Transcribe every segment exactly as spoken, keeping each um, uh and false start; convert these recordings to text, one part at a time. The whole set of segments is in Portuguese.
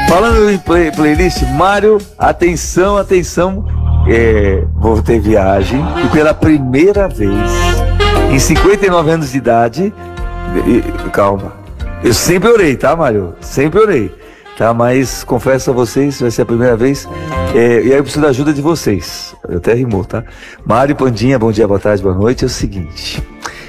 Falando em play, playlist, Mário, atenção, atenção, é, vou ter viagem e pela primeira vez em cinquenta e nove anos de idade, e, calma, eu sempre orei, tá, Mário? Sempre orei, tá? Mas confesso a vocês, vai ser a primeira vez, é, e aí eu preciso da ajuda de vocês. Eu até rimou, tá? Mário, Pandinha, bom dia, boa tarde, boa noite. É o seguinte,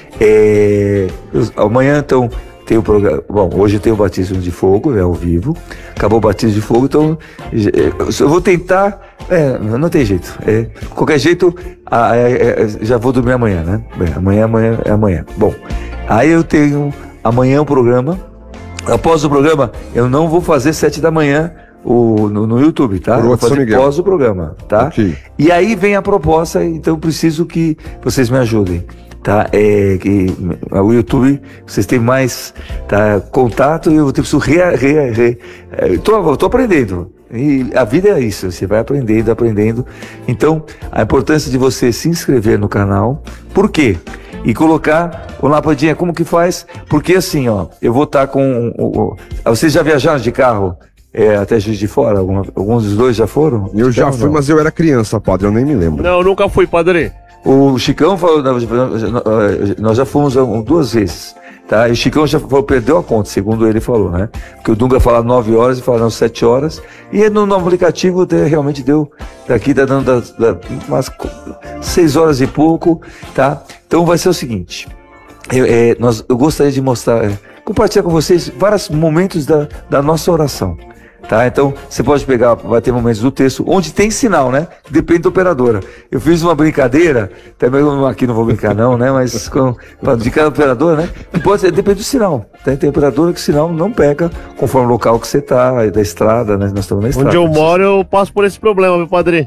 é, eu, amanhã então tem o programa. Bom, hoje tem o batismo de fogo, é ao vivo. Acabou o batismo de fogo, então eu vou tentar. É, não tem jeito. É, qualquer jeito, ah, é, é, já vou dormir amanhã, né? Bem, amanhã, amanhã é amanhã. Bom, aí eu tenho amanhã o programa. Após o programa, eu não vou fazer sete da manhã o, no, no YouTube, tá? Eu vou fazer após o programa, tá? Okay. E aí vem a proposta, então eu preciso que vocês me ajudem. Tá, é que o YouTube, vocês têm mais, tá, contato, e eu preciso re, re, re, é, tô, tô aprendendo, e a vida é isso, você vai aprendendo, aprendendo, então a importância de você se inscrever no canal, por quê? E colocar, olá Pandinha, como que faz? Porque assim, ó, eu vou estar tá com, o, o, vocês já viajaram de carro? É, até Juiz de Fora, algum, alguns dos dois já foram? Eu já fui, não? Mas eu era criança, padre, eu nem me lembro. Não, eu nunca fui, padre. O Chicão falou, nós já fomos duas vezes, tá? E o Chicão já falou, perdeu a conta, segundo ele falou, né? Porque o Dunga fala nove horas e fala não, sete horas. E no, no aplicativo realmente deu, daqui tá dando da, da, umas seis horas e pouco, tá? Então vai ser o seguinte, eu, é, nós, eu gostaria de mostrar, é, compartilhar com vocês vários momentos da, da nossa oração. Tá, então você pode pegar, vai ter momentos do texto onde tem sinal, né? Depende da operadora. Eu fiz uma brincadeira, também aqui não vou brincar não, né? Mas com, de cada operadora, né? Que pode ser, depende do sinal. Tá? Tem operadora que o sinal não pega conforme o local que você tá, da estrada, né? Nós estamos na estrada. Onde eu moro eu passo por esse problema, meu padre.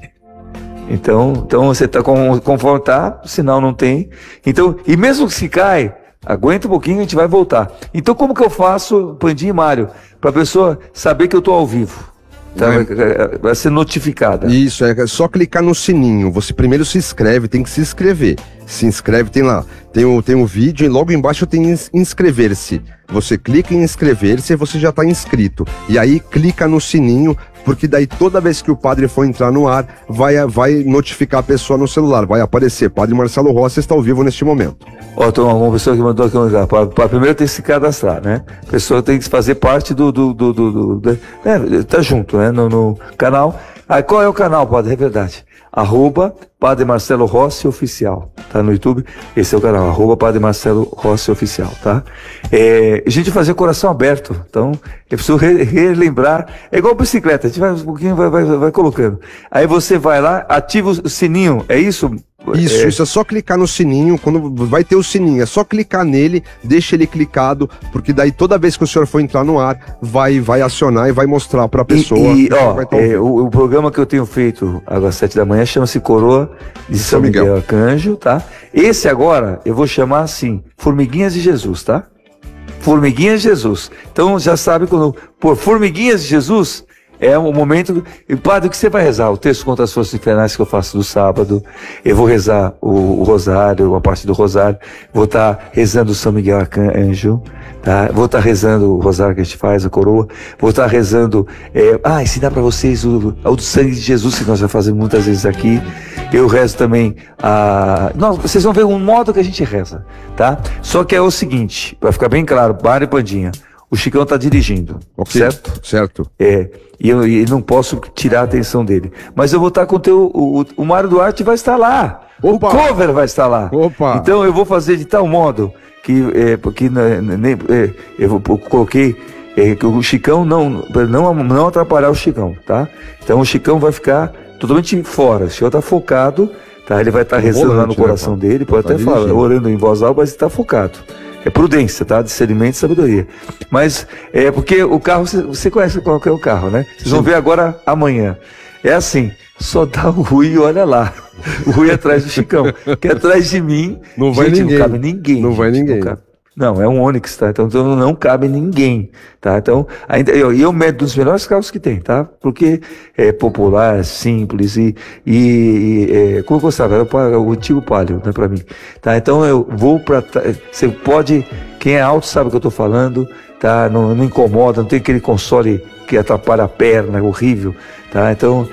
Então, então você tá com, conforme tá, o sinal não tem. Então, e mesmo que se cai, aguenta um pouquinho, a gente vai voltar. Então, como que eu faço, Pandinha e Mário, para a pessoa saber que eu estou ao vivo? Tá? É. Vai ser notificada. Isso, é só clicar no sininho. Você primeiro se inscreve, tem que se inscrever. Se inscreve, tem lá, tem o, tem o vídeo e logo embaixo tem inscrever-se. Você clica em inscrever-se e você já está inscrito. E aí clica no sininho, porque daí toda vez que o padre for entrar no ar, vai, vai notificar a pessoa no celular, vai aparecer, Padre Marcelo Rossi está ao vivo neste momento. Ó, tem uma pessoa que mandou aqui um lugar, para primeiro tem que se cadastrar, né? A pessoa tem que fazer parte do, do, do, do, do, do é, tá junto, né, no, no canal. Ah, qual é o canal, padre? É verdade. Arroba Padre Marcelo Rossi Oficial, tá no YouTube? Esse é o canal, arroba Padre Marcelo Rossi Oficial, tá? É, a gente vai fazer coração aberto, então eu preciso re relembrar, é igual bicicleta, a gente vai um pouquinho, vai, vai, vai colocando. Aí você vai lá, ativa o sininho, é isso? Isso, é... isso é só clicar no sininho, quando vai ter o sininho, é só clicar nele, deixa ele clicado, porque daí toda vez que o senhor for entrar no ar, vai, vai acionar e vai mostrar pra pessoa. E, e ó, é, o, o programa que eu tenho feito agora às sete da manhã chama-se Coroa de São, São Miguel. Miguel Arcanjo, tá? Esse agora eu vou chamar assim, Formiguinhas de Jesus, tá? Formiguinhas de Jesus. Então já sabe quando por Formiguinhas de Jesus, é um momento. E padre, o que você vai rezar? O texto contra as forças infernais que eu faço do sábado. Eu vou rezar o, o rosário, a parte do rosário. Vou estar tá rezando o São Miguel Arcanjo. Tá? Vou estar tá rezando o rosário que a gente faz, a coroa. Vou estar tá rezando. É, ah, ensinar para vocês o, o do sangue de Jesus, que nós já fazemos muitas vezes aqui. Eu rezo também a. Não, vocês vão ver um modo que a gente reza, tá? Só que é o seguinte, para ficar bem claro, Mário e Pandinha. O Chicão tá dirigindo, okay, certo? Certo. É, e eu, e não posso tirar a atenção dele. Mas eu vou estar com o teu, o, o Mário Duarte vai estar lá. Opa. O cover vai estar lá. Opa. Então eu vou fazer de tal modo que, é, porque nem, é, eu, vou, eu coloquei é, que o Chicão não, não, não atrapalhar o Chicão, tá? Então o Chicão vai ficar totalmente fora. O Chicão tá focado, tá? Ele vai estar rezando volante, lá no coração, né, dele, pode tá até falar, orando em voz alta, mas está focado. É prudência, tá? Discernimento e sabedoria. Mas é porque o carro, você conhece qual que é o carro, né? Vocês vão ver agora amanhã. É assim, só dá o Rui e olha lá. O Rui atrás do Chicão. Que atrás de mim, não vai gente, ninguém. Não cabe ninguém. Não vai ninguém. Não, não, é um Onix, tá? Então, então não cabe ninguém, tá? Então, ainda, eu, eu medo dos melhores carros que tem, tá? Porque é popular, simples e, e, e é, como eu gostava, era o antigo Palio, né, pra mim, tá? Então eu vou pra, você pode, quem é alto sabe o que eu tô falando, tá? Não, não incomoda, não tem aquele console que atrapalha a perna, é horrível, tá? Então,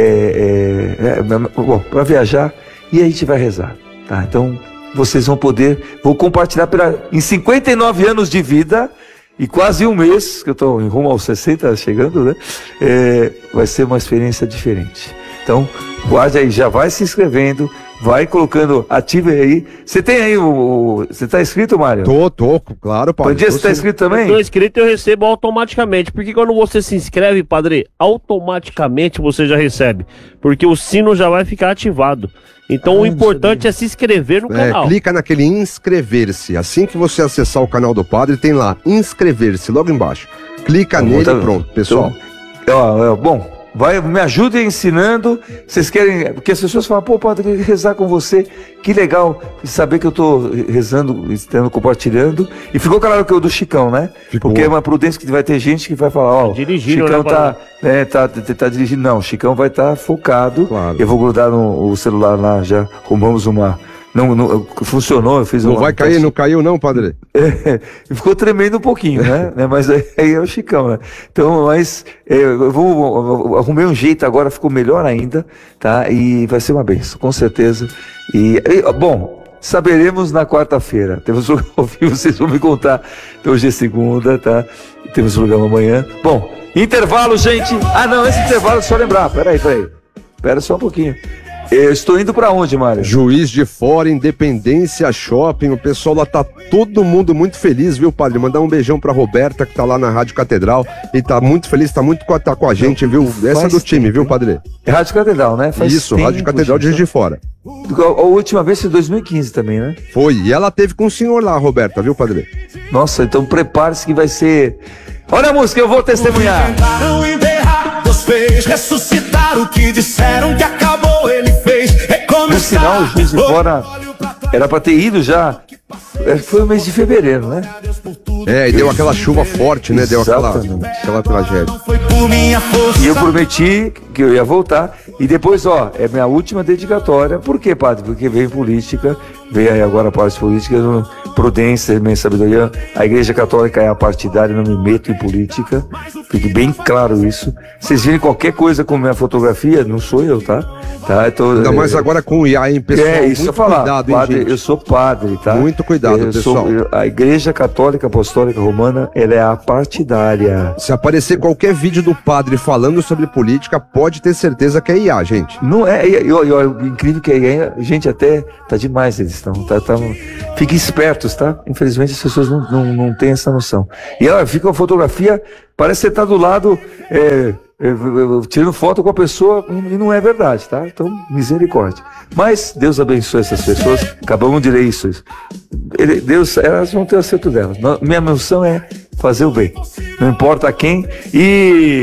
é, é, é, bom, para viajar, e a gente vai rezar, tá? Então, vocês vão poder, vou compartilhar pela, em cinquenta e nove anos de vida, e quase um mês, que eu estou em rumo aos sessenta, chegando, né? É, vai ser uma experiência diferente. Então, guarde aí, já vai se inscrevendo, vai colocando, ative aí. Você tem aí o... Você está inscrito, Mário? Tô, tô, claro, padre. Bom dia, você está inscrito também? Estou inscrito e eu recebo automaticamente. Porque quando você se inscreve, padre, automaticamente você já recebe. Porque o sino já vai ficar ativado. Então ah, o importante é se inscrever no é, canal. Clica naquele inscrever-se. Assim que você acessar o canal do padre, tem lá, inscrever-se, logo embaixo. Clica Bom, nele tá... e pronto, pessoal. Então, ó, ó, bom... Vai, me ajudem ensinando. Vocês querem... Porque as pessoas falam, pô, padre, rezar com você. Que legal saber que eu tô rezando, estando compartilhando. E ficou claro que eu do Chicão, né? Ficou. Porque é uma prudência que vai ter gente que vai falar, ó, dirigindo, Chicão né, tá, né, tá, tá, tá dirigindo. Não, Chicão vai estar tá focado. Claro. Eu vou grudar no o celular lá, já arrumamos uma... Não, não, funcionou, eu fiz Não uma... vai cair, não caiu não, padre? É, ficou tremendo um pouquinho, né? Mas aí é o Chicão, né? Então, mas é, eu vou, eu arrumei um jeito agora, ficou melhor ainda, tá? E vai ser uma benção, com certeza. E, e bom, saberemos na quarta-feira. Temos um ao vivo, vocês vão me contar. Então, hoje é segunda, tá? Temos um programa amanhã. Bom, intervalo, gente. Ah, não, esse intervalo, só lembrar. Peraí, peraí. Espera só um pouquinho. Eu estou indo para onde, Mário? Juiz de Fora, Independência Shopping. O pessoal lá tá todo mundo muito feliz, viu, padre? Mandar um beijão pra Roberta, que tá lá na Rádio Catedral. E tá muito feliz, tá muito com, tá com a gente, viu? Essa é do time, viu, padre? É Rádio Catedral, né? Faz Isso, tempo, Rádio Catedral de Juiz de Fora. A, a última vez foi em dois mil e quinze também, né? Foi, e ela teve com o senhor lá, Roberta, viu, padre? Nossa, então prepare-se que vai ser... Olha a música, eu vou testemunhar. Tentaram enterrar, Deus fez ressuscitar o que disseram que acabou, ele fez recomeçar. No sinal, o Juiz de Fora era para ter ido já. Foi o mês de fevereiro, né? É, e deu aquela chuva forte, né? Deu aquela, aquela tragédia. E eu prometi que eu ia voltar. E depois, ó, é minha última dedicatória. Por quê, padre? Porque veio política, veio aí agora a parte política, prudência, minha sabedoria. A Igreja Católica é apartidária, não me meto em política. Fique bem claro isso. Vocês virem qualquer coisa com minha fotografia, não sou eu, tá? tá? Tô, Ainda mais é, agora com o I A, hein, pessoal? É, isso muito eu falar. cuidado, Padre, hein, gente? Eu sou padre, tá? Muito cuidado, eu pessoal. Sou, eu, a Igreja Católica Apostólica Romana, ela é apartidária. Se aparecer qualquer vídeo do padre falando sobre política, pode ter certeza que é I A, gente. Não é, e, e, e, e, incrível que é, gente, até tá demais eles estão, tá, tá, fiquem espertos, tá? Infelizmente as pessoas não, não, não têm essa noção. E ela fica uma fotografia, parece que você tá do lado, é, é, tirando foto com a pessoa, e não é verdade, tá? Então, misericórdia. Mas Deus abençoe essas pessoas, acabamos de ler isso. Ele, Deus, elas vão ter o acerto delas. Minha missão é fazer o bem, não importa quem. E